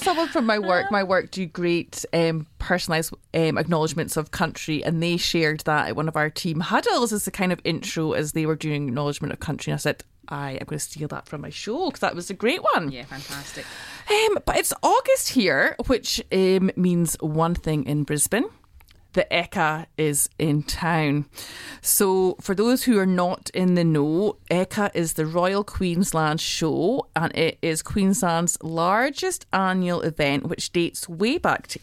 someone from my work. My work do great personalised acknowledgements of country, and they shared that at one of our team huddles as a kind of intro as they were doing acknowledgement of country. And I said, I'm going to steal that from my show because that was a great one. Yeah, fantastic. But it's August here, which means one thing in Brisbane. The Ekka is in town. So for those who are not in the know, Ekka is the Royal Queensland Show, and it is Queensland's largest annual event, which dates way back to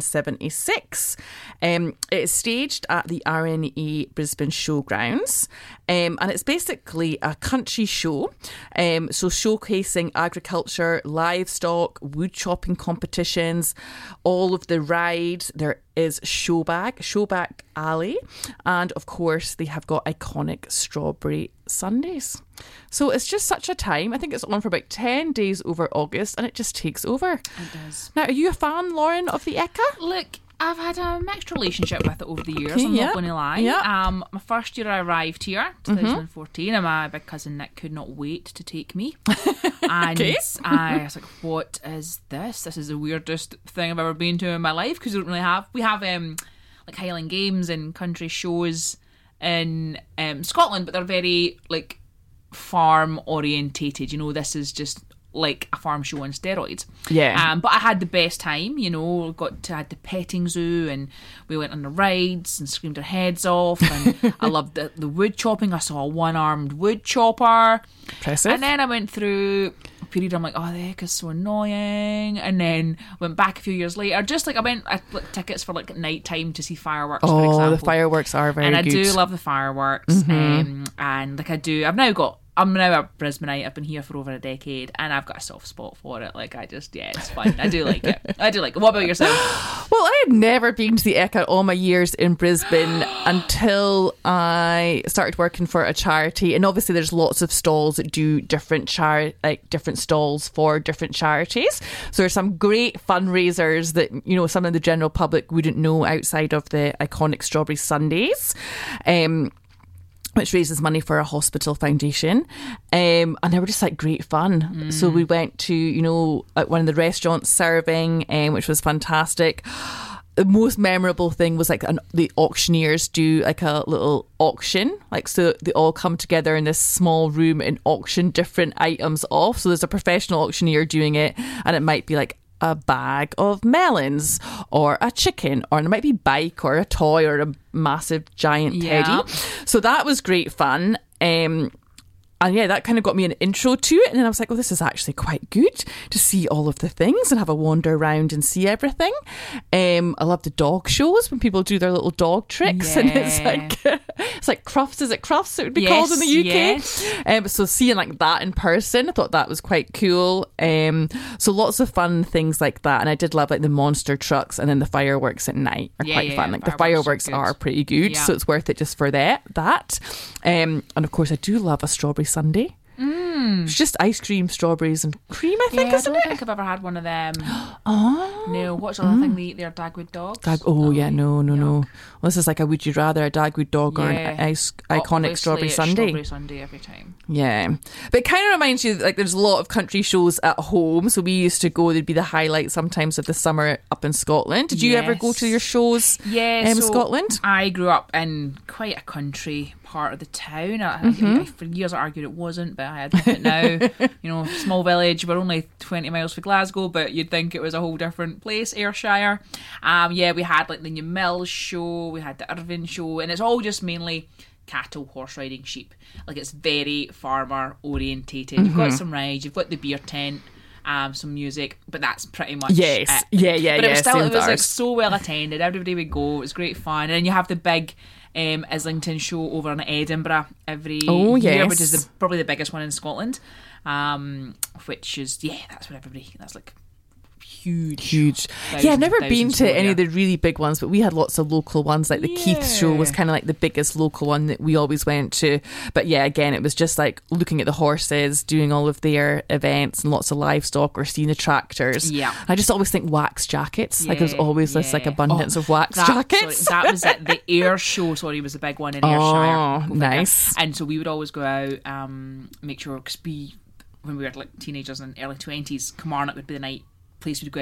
1876. It is staged at the RNA Brisbane Showgrounds, and it's basically a country show, so showcasing agriculture, livestock, wood chopping competitions, all of the rides. There is Showback Alley, and of course they have got iconic strawberry sundaes. So it's just such a time. I think it's on for about 10 days over August, and it just takes over. It does. Now, are you a fan, Lauren, of the Ekka? Look, I've had a mixed relationship with it over the years, Okay, I'm not going to lie. Yeah. My first year I arrived here, 2014, and my big cousin Nick could not wait to take me. And I was like, what is this? This is the weirdest thing I've ever been to in my life, because we have like Highland Games and country shows in Scotland, but they're very like farm orientated. You know, this is just like a farm show on steroids. Yeah. But I had the best time, you know, had the petting zoo, and we went on the rides and screamed our heads off, and I loved the wood chopping. I saw a one-armed wood chopper. Impressive. And then I went through a period, I'm like, oh, the heck is so annoying. And then went back a few years later, just like I booked tickets for like night time to see fireworks, for example. The fireworks are very good. And I do love the fireworks. And like I'm now a Brisbaneite. I've been here for over a decade, and I've got a soft spot for it. Like, it's fun. I do like it. What about yourself? Well, I had never been to the Ekka all my years in Brisbane until I started working for a charity, and obviously there's lots of stalls that do different stalls for different charities. So there's some great fundraisers that, you know, some of the general public wouldn't know outside of the iconic strawberry sundaes. Which raises money for a hospital foundation. And they were just like great fun. So we went to, you know, at one of the restaurants serving, which was fantastic. The most memorable thing was like the auctioneers do like a little auction. Like, so they all come together in this small room and auction different items off. So there's a professional auctioneer doing it, and it might be like a bag of melons or a chicken, or it might be bike or a toy or a massive giant teddy. So that was great fun. And yeah, that kind of got me an intro to it. And then I was like, oh, this is actually quite good to see all of the things and have a wander around and see everything. I love the dog shows when people do their little dog tricks. Yeah. And it's like Crufts. Is it Crufts it would be called in the UK? Yes. So seeing like that in person, I thought that was quite cool. So lots of fun things like that. And I did love like the monster trucks, and then the fireworks at night are quite fun. Like the fireworks are pretty good. So it's worth it just for that. And of course I do love a strawberry sundae. It's just ice cream, strawberries and cream, I think, isn't it? I don't think I've ever had one of them. No, what's the other thing they eat there? Dagwood dogs? No. Well, this is like a would you rather, a Dagwood dog or an iconic strawberry sundae. Strawberry sundae every time. Yeah. But it kind of reminds you, like, there's a lot of country shows at home. So we used to go, there'd be the highlight sometimes of the summer up in Scotland. Did you ever go to your shows in Scotland? I grew up in quite a country part of the town. I for years I argued it wasn't, but I admit it now. You know, small village, we're only 20 miles from Glasgow, but you'd think it was a whole different place, Ayrshire. We had like the New Mills show, we had the Irvine show, and it's all just mainly cattle, horse riding, sheep. Like, it's very farmer orientated. You've got some rides, you've got the beer tent, some music, but that's pretty much it. But it was still, it was like so well attended. Everybody would go. It was great fun. And then you have the big Islington show over in Edinburgh every year, which is probably the biggest one in Scotland. Which is that's like huge. I've never been to any of the really big ones, but we had lots of local ones. Like the Keith show was kind of like the biggest local one that we always went to. But yeah, again, it was just like looking at the horses, doing all of their events and lots of livestock, or seeing the tractors. I just always think wax jackets. Like there's always this like abundance of wax jackets. That was it. The Ayr show, was the big one in Ayrshire. Nice. And so we would always go out, make sure, because when we were like teenagers and early 20s, Kilmarnock would be the night place we'd go